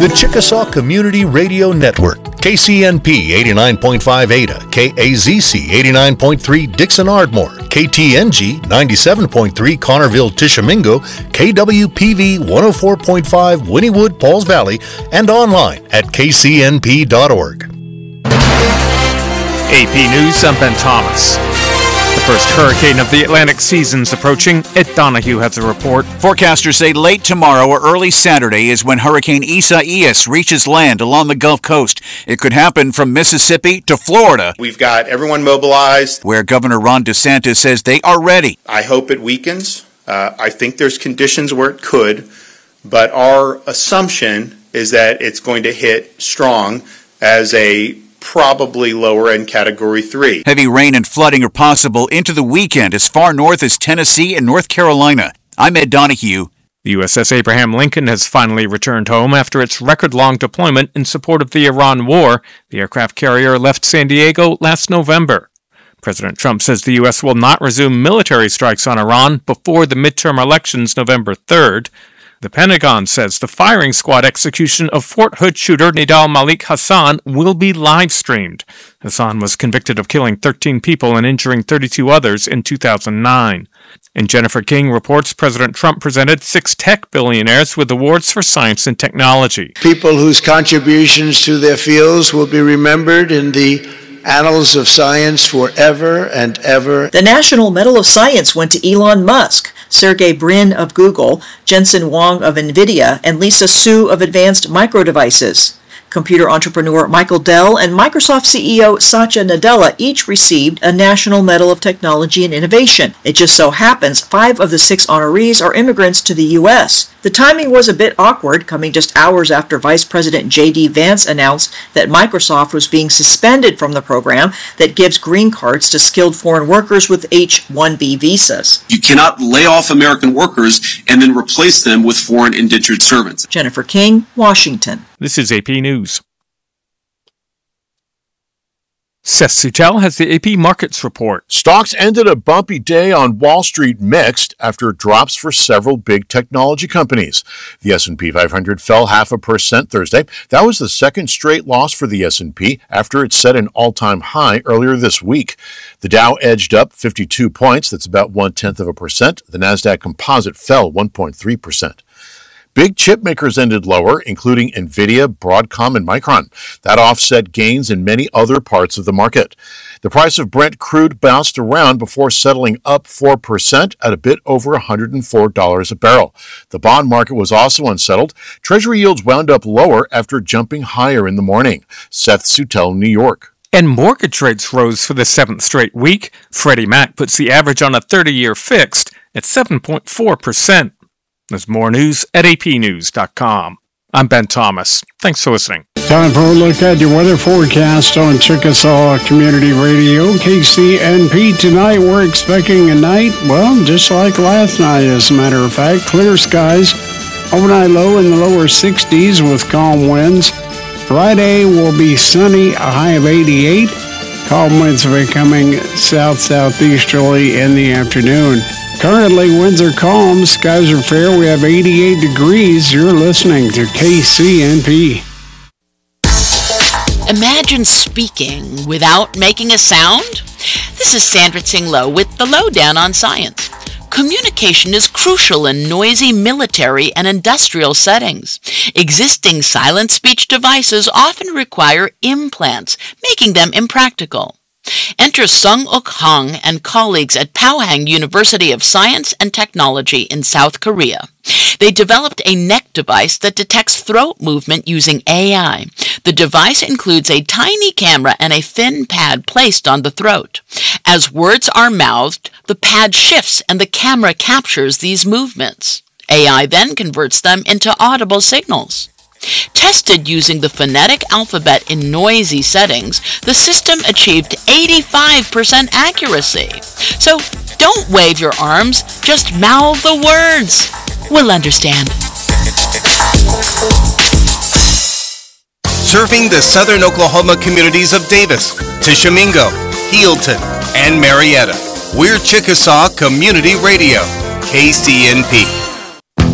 The Chickasaw Community Radio Network, KCNP 89.5 Ada, KAZC 89.3 Dixon Ardmore, KTNG 97.3 Connerville Tishomingo, KWPV 104.5 Wynnewood Pauls Valley, and online at kcnp.org. AP News, I'm Ben Thomas. The first hurricane of the Atlantic season's approaching. Ed Donahue has a report. Forecasters say late tomorrow or early Saturday is when Hurricane Isaias reaches land along the Gulf Coast. It could happen from Mississippi to Florida. We've got everyone mobilized, where Governor Ron DeSantis says they are ready. I hope it weakens. I think there's conditions where it could, but our assumption is that it's going to hit strong as a probably lower end Category 3. Heavy rain and flooding are possible into the weekend as far north as Tennessee and North Carolina. I'm Ed Donahue. The USS Abraham Lincoln has finally returned home after its record-long deployment in support of the Iran war. The aircraft carrier left San Diego last November. President Trump says the U.S. will not resume military strikes on Iran before the midterm elections November 3rd. The Pentagon says the firing squad execution of Fort Hood shooter Nidal Malik Hassan will be live-streamed. Hassan was convicted of killing 13 people and injuring 32 others in 2009. And Jennifer King reports President Trump presented 6 tech billionaires with awards for science and technology. People whose contributions to their fields will be remembered in the annals of science forever and ever. The National Medal of Science went to Elon Musk, Sergey Brin of Google, Jensen Huang of NVIDIA, and Lisa Su of Advanced Micro Devices. Computer entrepreneur Michael Dell and Microsoft CEO Satya Nadella each received a National Medal of Technology and Innovation. It just so happens 5 of the 6 honorees are immigrants to the U.S. The timing was a bit awkward, coming just hours after Vice President J.D. Vance announced that Microsoft was being suspended from the program that gives green cards to skilled foreign workers with H-1B visas. You cannot lay off American workers and then replace them with foreign indentured servants. Jennifer King, Washington. This is AP News. Seth Sutel has the AP Markets report. Stocks ended a bumpy day on Wall Street mixed after drops for several big technology companies. The S&P 500 fell 0.5% Thursday. That was the second straight loss for the S&P after it set an all-time high earlier this week. The Dow edged up 52 points. That's about 0.1%. The Nasdaq Composite fell 1.3%. Big chip makers ended lower, including NVIDIA, Broadcom, and Micron. That offset gains in many other parts of the market. The price of Brent crude bounced around before settling up 4% at a bit over $104 a barrel. The bond market was also unsettled. Treasury yields wound up lower after jumping higher in the morning. Seth Sutel, New York. And mortgage rates rose for the 7th straight week. Freddie Mac puts the average on a 30-year fixed at 7.4%. There's more news at apnews.com. I'm Ben Thomas. Thanks for listening. Time for a look at your weather forecast on Chickasaw Community Radio, KCNP. Tonight we're expecting a night, well, just like last night, as a matter of fact. Clear skies, overnight low in the lower 60s with calm winds. Friday will be sunny, a high of 88. Calm winds will be coming south-southeasterly in the afternoon. Currently, winds are calm, skies are fair. We have 88 degrees. You're listening to KCNP. Imagine speaking without making a sound. This is Sandra Tsing Loh with the Lowdown on Science. Communication is crucial in noisy military and industrial settings. Existing silent speech devices often require implants, making them impractical. Enter Sung-Uk Hong and colleagues at Pohang University of Science and Technology in South Korea. They developed a neck device that detects throat movement using AI. The device includes a tiny camera and a thin pad placed on the throat. As words are mouthed, the pad shifts and the camera captures these movements. AI then converts them into audible signals. Tested using the phonetic alphabet in noisy settings, the system achieved 85% accuracy. So don't wave your arms, just mouth the words. We'll understand. Serving the southern Oklahoma communities of Davis, Tishomingo, Healdton, and Marietta. We're Chickasaw Community Radio, KCNP.